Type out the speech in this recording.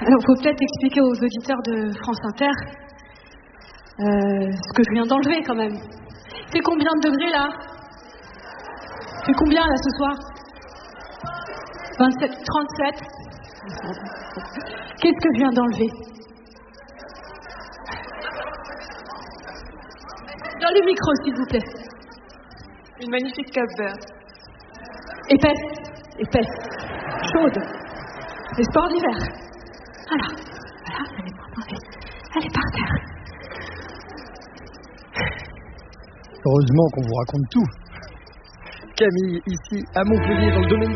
Alors, faut peut-être expliquer aux auditeurs de France Inter ce que je viens d'enlever quand même. C'est combien de degrés là? C'est combien là ce soir? 27, 37. Qu'est-ce que je viens d'enlever? Dans le micro, s'il vous plaît. Une magnifique cape verte. Épaisse, chaude. Les sports d'hiver. Voilà, elle est par terre. Heureusement qu'on vous raconte tout. Camille, ici à Montpellier, dans le domaine